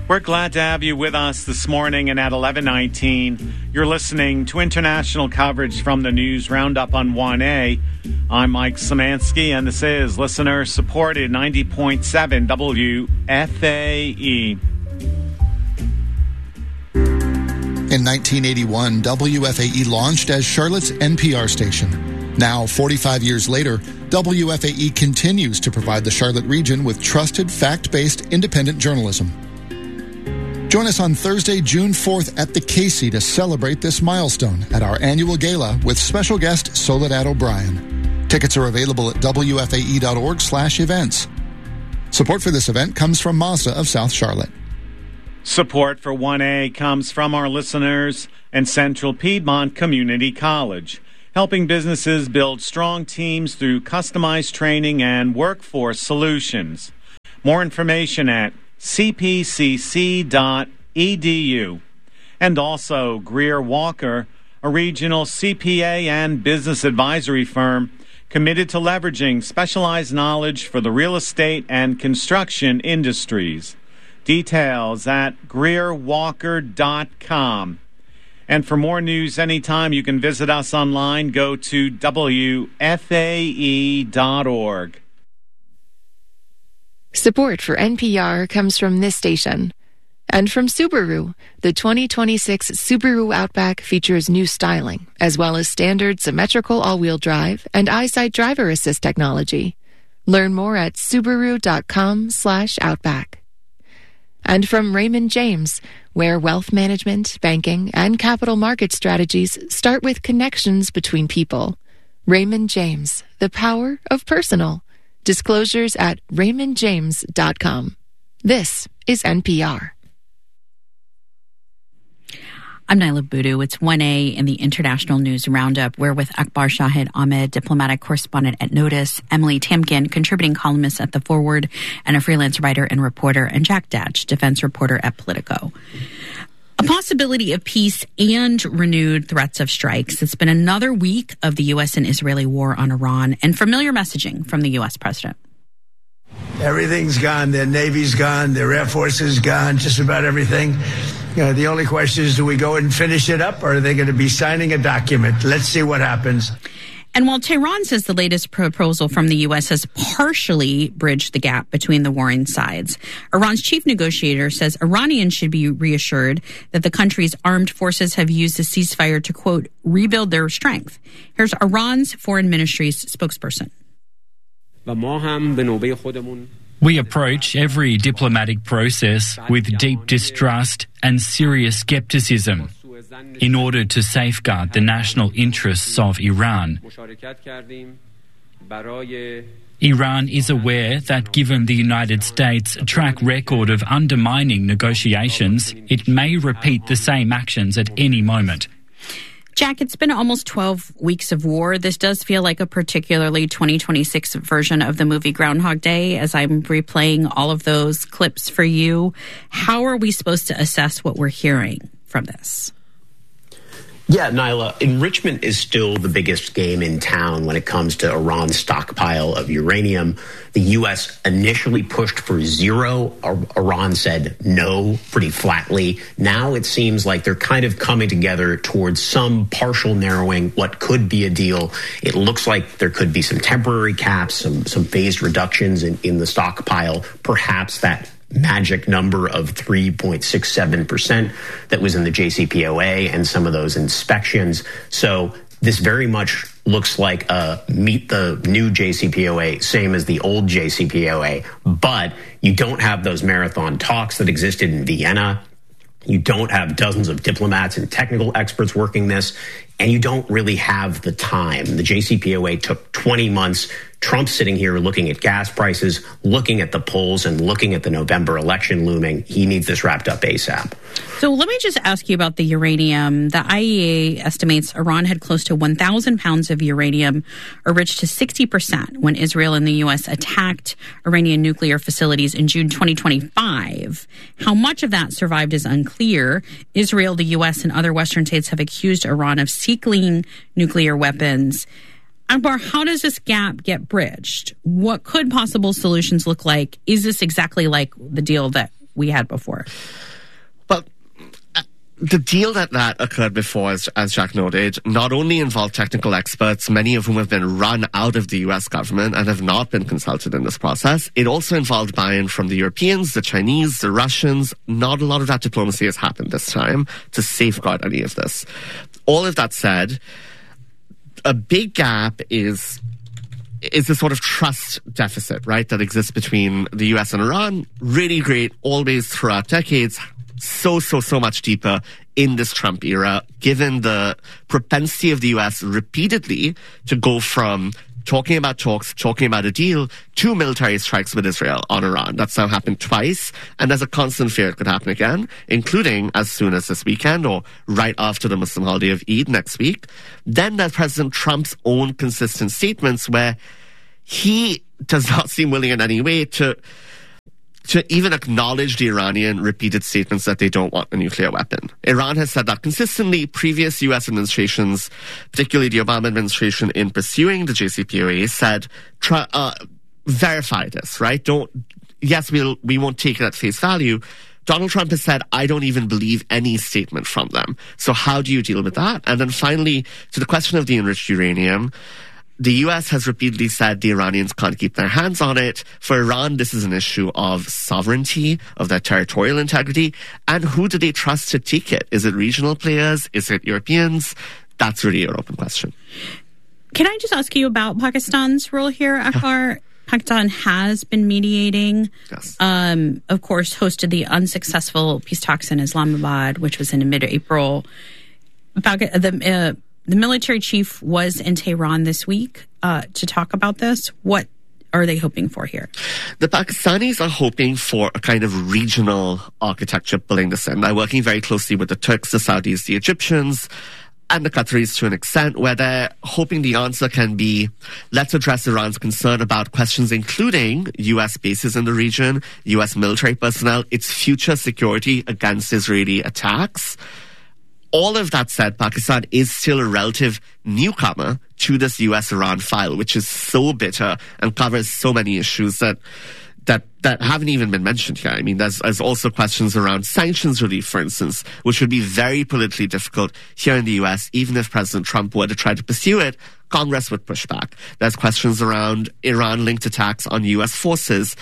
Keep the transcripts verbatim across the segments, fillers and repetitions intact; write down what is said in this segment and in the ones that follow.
We're glad to have you with us this morning, and at eleven nineteen, you're listening to international coverage from the News Roundup on one A. I'm Mike Szymanski, and this is listener-supported ninety point seven W F A E. In nineteen eighty-one, W F A E launched as Charlotte's N P R station. Now, forty-five years later, W F A E continues to provide the Charlotte region with trusted, fact-based, independent journalism. Join us on Thursday, June fourth at the Casey to celebrate this milestone at our annual gala with special guest Soledad O'Brien. Tickets are available at W F A E dot org slash events. Support for this event comes from Mazda of South Charlotte. Support for one A comes from our listeners and Central Piedmont Community College, helping businesses build strong teams through customized training and workforce solutions. More information at c p c c dot e d u. And also Greer Walker, a regional C P A and business advisory firm committed to leveraging specialized knowledge for the real estate and construction industries. Details at greer walker dot com. And for more news anytime, you can visit us online. Go to W F A E dot org. Support for N P R comes from this station. And from Subaru, the twenty twenty-six Subaru Outback features new styling, as well as standard symmetrical all-wheel drive and EyeSight driver assist technology. Learn more at subaru.com slash outback. And from Raymond James, where wealth management, banking, and capital market strategies start with connections between people. Raymond James, the power of personal. Disclosures at raymond james dot com. This is N P R. I'm Naila Boodoo. It's one A in the International News Roundup. We're with Akbar Shahid Ahmed, diplomatic correspondent at Notice, Emily Tamkin, contributing columnist at The Forward, and a freelance writer and reporter, and Jack Datch, defense reporter at Politico. A possibility of peace and renewed threats of strikes. It's been another week of the U S and Israeli war on Iran, and familiar messaging from the U S president. Everything's gone. Their Navy's gone. Their Air Force is gone. Just about everything. You know, the only question is, do we go and finish it up, or are they going to be signing a document? Let's see what happens. And while Tehran says the latest proposal from the U S has partially bridged the gap between the warring sides, Iran's chief negotiator says Iranians should be reassured that the country's armed forces have used the ceasefire to, quote, rebuild their strength. Here's Iran's foreign ministry's spokesperson. We approach every diplomatic process with deep distrust and serious skepticism in order to safeguard the national interests of Iran. Iran is aware that given the United States' track record of undermining negotiations, it may repeat the same actions at any moment. Jack, it's been almost twelve weeks of war. This does feel like a particularly twenty twenty-six version of the movie Groundhog Day, as I'm replaying all of those clips for you. How are we supposed to assess what we're hearing from this? Yeah, Naila, enrichment is still the biggest game in town when it comes to Iran's stockpile of uranium. The U S initially pushed for zero. Iran said no pretty flatly. Now it seems like they're kind of coming together towards some partial narrowing, what could be a deal. It looks like there could be some temporary caps, some, some phased reductions in, in the stockpile. Perhaps that magic number of three point six seven percent that was in the J C P O A and some of those inspections. So this very much looks like a meet the new J C P O A, same as the old J C P O A, but you don't have those marathon talks that existed in Vienna. You don't have dozens of diplomats and technical experts working this, and you don't really have the time. The J C P O A took twenty months. Trump's sitting here looking at gas prices, looking at the polls, and looking at the November election looming. He needs this wrapped up ASAP. So let me just ask you about the uranium. The I E A estimates Iran had close to one thousand pounds of uranium, enriched to sixty percent when Israel and the U S attacked Iranian nuclear facilities in June twenty twenty-five. How much of that survived is unclear. Israel, the U S, and other Western states have accused Iran of seeking nuclear weapons. Akbar, how does this gap get bridged? What could possible solutions look like? Is this exactly like the deal that we had before. But the deal that, that occurred before, as, as Jack noted, not only involved technical experts, many of whom have been run out of the U S government and have not been consulted in this process. It also involved buy-in from the Europeans, the Chinese, the Russians. Not a lot of that diplomacy has happened this time to safeguard any of this. All of that said, a big gap is is the sort of trust deficit, right, that exists between the U S and Iran. Really great, always throughout decades. So, so, so much deeper in this Trump era, given the propensity of the U S repeatedly to go from talking about talks, talking about a deal, to military strikes with Israel on Iran. That's now happened twice, and there's a constant fear it could happen again, including as soon as this weekend or right after the Muslim holiday of Eid next week. Then there's President Trump's own consistent statements where he does not seem willing in any way to to even acknowledge the Iranian repeated statements that they don't want a nuclear weapon. Iran has said that consistently. Previous U S administrations, particularly the Obama administration in pursuing the J C P O A, said, try, uh, verify this, right? Don't, yes, we'll, we won't take it at face value. Donald Trump has said, I don't even believe any statement from them. So how do you deal with that? And then finally, to the question of the enriched uranium, the U S has repeatedly said the Iranians can't keep their hands on it. For Iran, this is an issue of sovereignty, of their territorial integrity. And who do they trust to take it? Is it regional players? Is it Europeans? That's really an open question. Can I just ask you about Pakistan's role here, Akbar? Pakistan has been mediating, yes. um, of course, hosted the unsuccessful peace talks in Islamabad, which was in mid-April. The, uh, the military chief was in Tehran this week uh, to talk about this. What are they hoping for here? The Pakistanis are hoping for a kind of regional architecture pulling this in. They're working very closely with the Turks, the Saudis, the Egyptians, and the Qataris to an extent, where they're hoping the answer can be, let's address Iran's concern about questions including U S bases in the region, U S military personnel, its future security against Israeli attacks. All of that said, Pakistan is still a relative newcomer to this U S-Iran file, which is so bitter and covers so many issues that that that haven't even been mentioned here. I mean, there's, there's also questions around sanctions relief, for instance, which would be very politically difficult here in the U S. Even if President Trump were to try to pursue it, Congress would push back. There's questions around Iran-linked attacks on U S forces.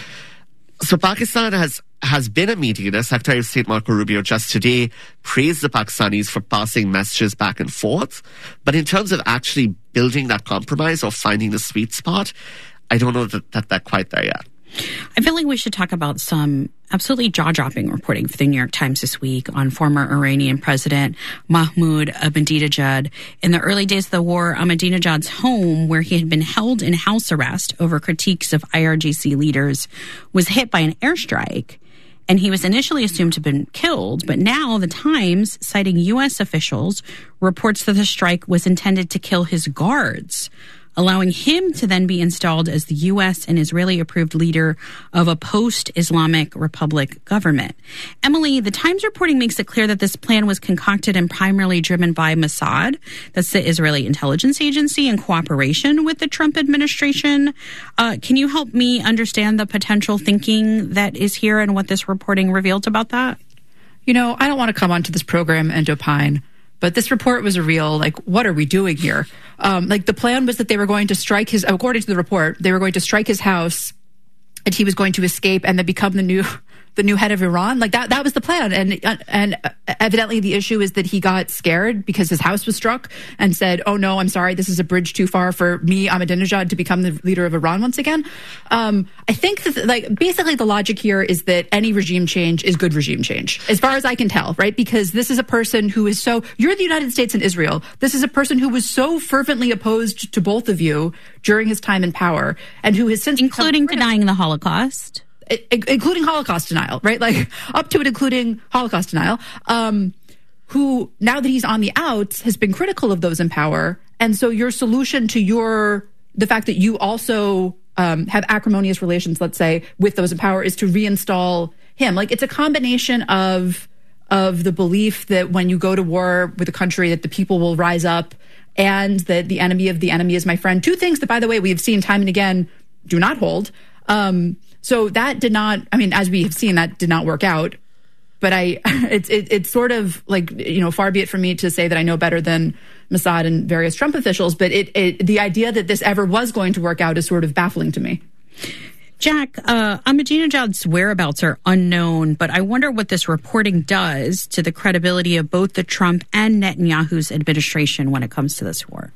So Pakistan has has been a mediator. Secretary of State Marco Rubio just today praised the Pakistanis for passing messages back and forth. But in terms of actually building that compromise or finding the sweet spot, I don't know that, that they're quite there yet. I feel like we should talk about some absolutely jaw-dropping reporting for the New York Times this week on former Iranian President Mahmoud Ahmadinejad. In the early days of the war, Ahmadinejad's home, where he had been held in house arrest over critiques of I R G C leaders, was hit by an airstrike, and he was initially assumed to have been killed. But now the Times, citing U S officials, reports that the strike was intended to kill his guards, allowing him to then be installed as the U S and Israeli-approved leader of a post-Islamic Republic government. Emily, the Times reporting makes it clear that this plan was concocted and primarily driven by Mossad, that's the Israeli intelligence agency, in cooperation with the Trump administration. Uh, can you help me understand the potential thinking that is here and what this reporting revealed about that? You know, I don't want to come onto this program and opine, but this report was a real, like, what are we doing here? Um, like, the plan was that they were going to strike his, according to the report, they were going to strike his house and he was going to escape and then become the new the new head of Iran. Like, that that was the plan. And and evidently the issue is that he got scared because his house was struck and said, oh, no, I'm sorry, this is a bridge too far for me, Ahmadinejad, to become the leader of Iran once again. Um, I think, that, like, basically the logic here is that any regime change is good regime change, as far as I can tell, right? Because this is a person who is so, you're the United States and Israel. This is a person who was so fervently opposed to both of you during his time in power and who has since... Including denying the Holocaust. Including Holocaust denial, right? Like, up to it, including Holocaust denial, um, who, now that he's on the outs, has been critical of those in power. And so your solution to your, the fact that you also um, have acrimonious relations, let's say, with those in power is to reinstall him. Like, it's a combination of, of the belief that when you go to war with a country, that the people will rise up and that the enemy of the enemy is my friend. Two things that, by the way, we have seen time and again do not hold. Um, So that did not, I mean, as we have seen, that did not work out. But I, it's it, it's sort of like, you know, far be it from me to say that I know better than Mossad and various Trump officials, but it, it the idea that this ever was going to work out is sort of baffling to me. Jack, uh, Ahmadinejad's whereabouts are unknown, but I wonder what this reporting does to the credibility of both the Trump and Netanyahu's administration when it comes to this war.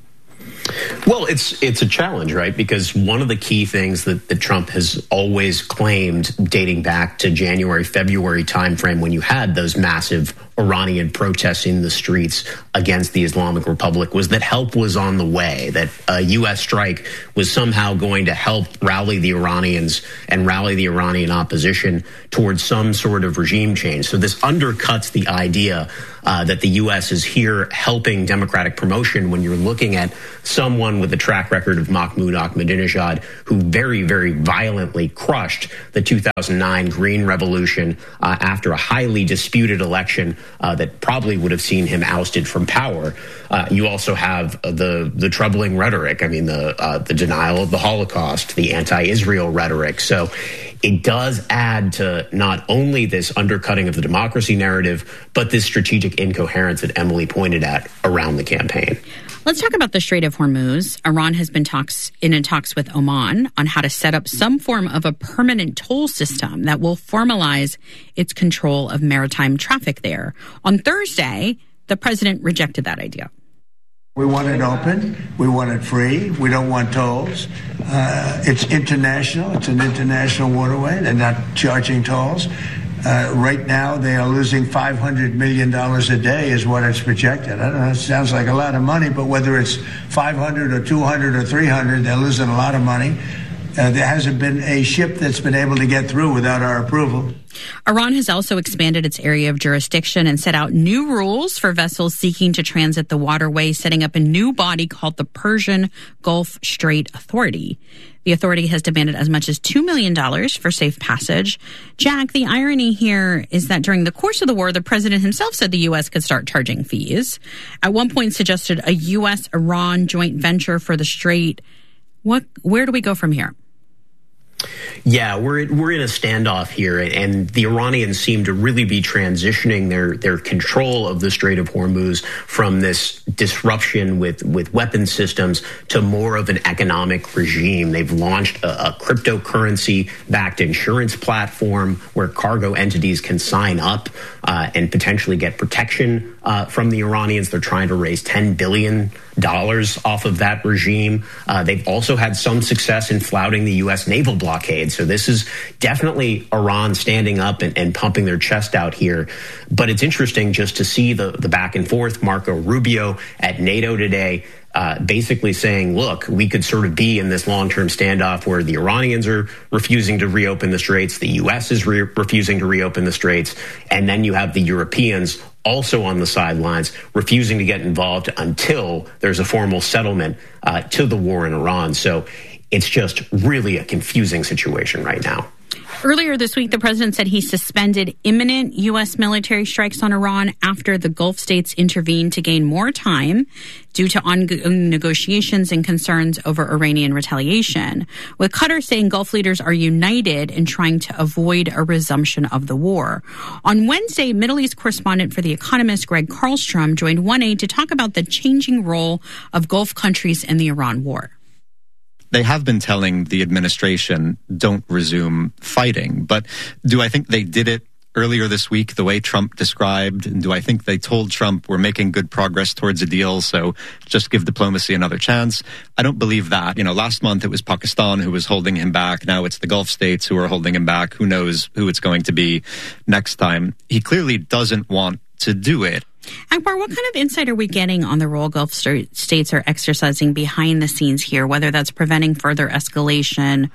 Well, it's it's a challenge, right? Because one of the key things that, that Trump has always claimed, dating back to January, February timeframe, when you had those massive Iranian protests in the streets against the Islamic Republic, was that help was on the way, that a U S strike was somehow going to help rally the Iranians and rally the Iranian opposition towards some sort of regime change. So this undercuts the idea uh, that the U S is here helping democratic promotion when you're looking at someone with a track record of Mahmoud Ahmadinejad, who very, very violently crushed the two thousand nine Green Revolution uh, after a highly disputed election Uh, that probably would have seen him ousted from power. Uh, you also have the the troubling rhetoric. I mean, the uh, the denial of the Holocaust, the anti-Israel rhetoric. So it does add to not only this undercutting of the democracy narrative, but this strategic incoherence that Emily pointed at around the campaign. Let's talk about the Strait of Hormuz. Iran has been talks in, in talks with Oman on how to set up some form of a permanent toll system that will formalize its control of maritime traffic there. On Thursday, the president rejected that idea. We want it open. We want it free. We don't want tolls. Uh, it's international. It's an international waterway. They're not charging tolls. Uh, right now, they are losing five hundred million dollars a day is what it's projected. I don't know, it sounds like a lot of money, but whether it's five hundred or two hundred or three hundred, they're losing a lot of money. Uh, there hasn't been a ship that's been able to get through without our approval. Iran has also expanded its area of jurisdiction and set out new rules for vessels seeking to transit the waterway, setting up a new body called the Persian Gulf Strait Authority. The authority has demanded as much as two million dollars for safe passage. Jack, the irony here is that during the course of the war, the president himself said the U S could start charging fees. At one point suggested a U S Iran joint venture for the strait. What? Where do we go from here? Yeah, we're we're in a standoff here, and the Iranians seem to really be transitioning their their control of the Strait of Hormuz from this disruption with with weapon systems to more of an economic regime. They've launched a, a cryptocurrency-backed insurance platform where cargo entities can sign up uh, and potentially get protection uh, from the Iranians. They're trying to raise ten billion dollars off of that regime. Uh, they've also had some success in flouting the U S naval blockade. So this is definitely Iran standing up and, and pumping their chest out here. But it's interesting just to see the, the back and forth. Marco Rubio at NATO today uh, basically saying, look, we could sort of be in this long-term standoff where the Iranians are refusing to reopen the straits, the U S is re- refusing to reopen the straits, and then you have the Europeans also on the sidelines, refusing to get involved until there's a formal settlement uh, to the war in Iran. So it's just really a confusing situation right now. Earlier this week, the president said he suspended imminent U S military strikes on Iran after the Gulf states intervened to gain more time due to ongoing negotiations and concerns over Iranian retaliation, with Qatar saying Gulf leaders are united in trying to avoid a resumption of the war. On Wednesday, Middle East correspondent for The Economist Greg Carlstrom joined one A to talk about the changing role of Gulf countries in the Iran war. They have been telling the administration, don't resume fighting. But do I think they did it earlier this week the way Trump described? And do I think they told Trump we're making good progress towards a deal, so just give diplomacy another chance? I don't believe that. You know, last month it was Pakistan who was holding him back. Now it's the Gulf states who are holding him back. Who knows who it's going to be next time? He clearly doesn't want to do it. Akbar, what kind of insight are we getting on the role Gulf states are exercising behind the scenes here, whether that's preventing further escalation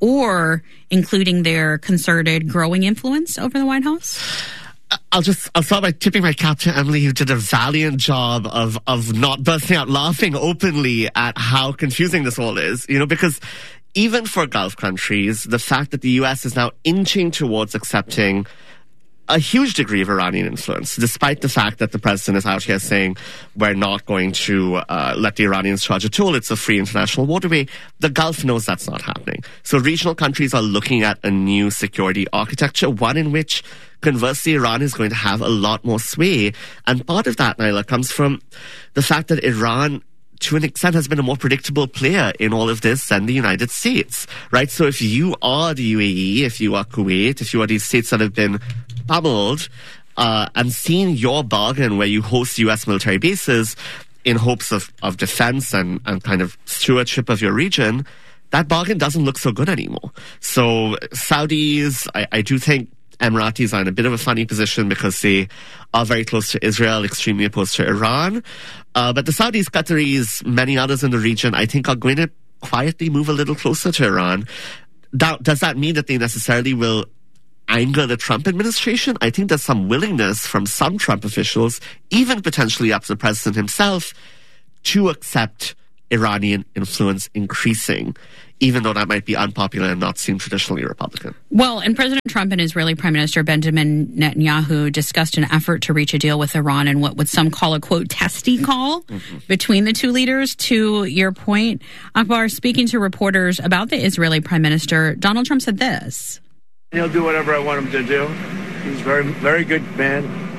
or including their concerted growing influence over the White House? I'll just, I'll start by tipping my cap to Emily, who did a valiant job of, of not bursting out laughing openly at how confusing this all is, you know, because even for Gulf countries, the fact that the U S is now inching towards accepting a huge degree of Iranian influence, despite the fact that the president is out here saying we're not going to uh, let the Iranians charge a toll. It's a free international waterway. The Gulf knows that's not happening. So regional countries are looking at a new security architecture, one in which, conversely, Iran is going to have a lot more sway. And part of that, Naila, comes from the fact that Iran, to an extent, has been a more predictable player in all of this than the United States, right? So if you are the U A E, if you are Kuwait, if you are these states that have been pummeled, uh, and seen your bargain where you host U S military bases in hopes of, of defense and, and kind of stewardship of your region, that bargain doesn't look so good anymore. So Saudis, I, I do think Emiratis are in a bit of a funny position because they are very close to Israel, extremely opposed to Iran. Uh, but the Saudis, Qataris, many others in the region, I think are going to quietly move a little closer to Iran. Now, does that mean that they necessarily will anger the Trump administration? I think there's some willingness from some Trump officials, even potentially up to the president himself, to accept Iranian influence increasing, even though that might be unpopular and not seem traditionally Republican. Well, and President Trump and Israeli Prime Minister Benjamin Netanyahu discussed an effort to reach a deal with Iran in what would some call a, quote, testy call mm-hmm. between the two leaders. To your point, Akbar, speaking to reporters about the Israeli Prime Minister, Donald Trump said this. He'll do whatever I want him to do. He's a very, very good man.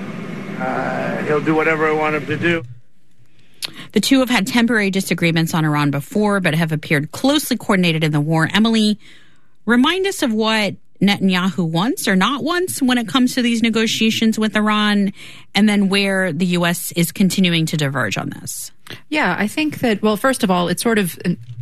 Uh, he'll do whatever I want him to do. The two have had temporary disagreements on Iran before, but have appeared closely coordinated in the war. Emily, remind us of what Netanyahu wants or not wants when it comes to these negotiations with Iran, and then where the U S is continuing to diverge on this. Yeah, I think that, well, first of all, it's sort of,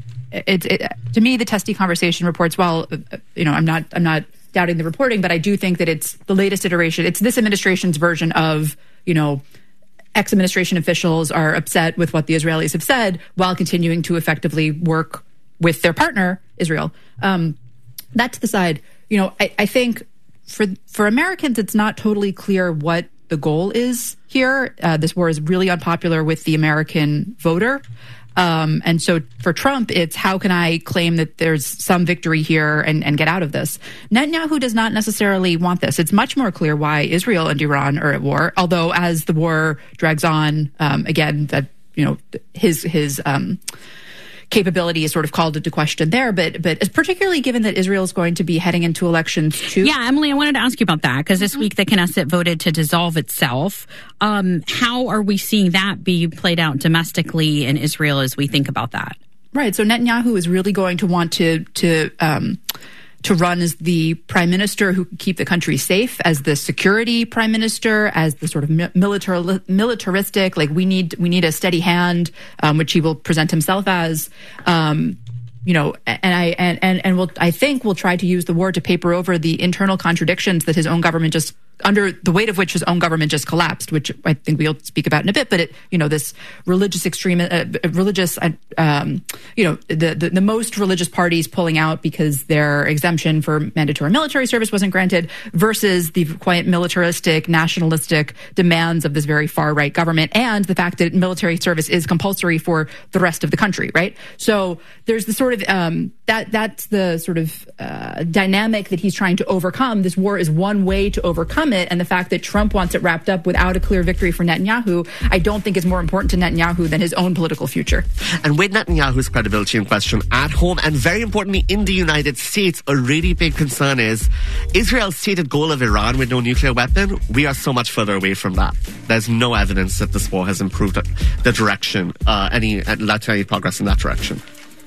it, it, to me, the testy conversation reports, well, you know, I'm not, I'm not doubting the reporting, but I do think that it's the latest iteration. It's this administration's version of, you know, ex-administration officials are upset with what the Israelis have said while continuing to effectively work with their partner, Israel. Um, that to the side, you know, I, I think for for Americans, it's not totally clear what the goal is here. Uh, this war is really unpopular with the American voter. Um, and so for Trump, it's how can I claim that there's some victory here and, and get out of this? Netanyahu does not necessarily want this. It's much more clear why Israel and Iran are at war, although as the war drags on, um, again, that, you know, his, his, um, capability is sort of called into question there, but but particularly given that Israel is going to be heading into elections too. Yeah, Emily, I wanted to ask you about that because this mm-hmm. week the Knesset voted to dissolve itself. Um, how are we seeing that be played out domestically in Israel as we think about that? Right. So Netanyahu is really going to want to to um, to run as the prime minister who can keep the country safe, as the security prime minister, as the sort of militar, militaristic, like we need we need a steady hand, um, which he will present himself as. Um, you know, and I and and and will I think will try to use the war to paper over the internal contradictions that his own government just, under the weight of which his own government just collapsed, which I think we'll speak about in a bit. But it, you know, this religious extreme, uh, religious, uh, um, you know, the, the the most religious parties pulling out because their exemption for mandatory military service wasn't granted, versus the quite militaristic, nationalistic demands of this very far right government, and the fact that military service is compulsory for the rest of the country. Right. So there's the sort of um, that that's the sort of uh, dynamic that he's trying to overcome. This war is one way to overcome it, and the fact that Trump wants it wrapped up without a clear victory for Netanyahu, I don't think is more important to Netanyahu than his own political future. And with Netanyahu's credibility in question at home, and very importantly in the United States, a really big concern is Israel's stated goal of Iran with no nuclear weapon. We are so much further away from that. There's no evidence that this war has improved the direction, uh, any led to any progress in that direction.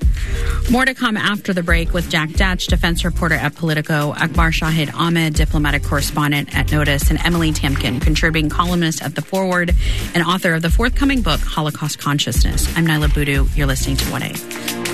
More to come after the break with Jack Datch, defense reporter at Politico, Akbar Shahid Ahmed, diplomatic correspondent at Notice, and Emily Tamkin, contributing columnist at The Forward and author of the forthcoming book, Holocaust Consciousness. I'm Naila Boodoo. You're listening to one A.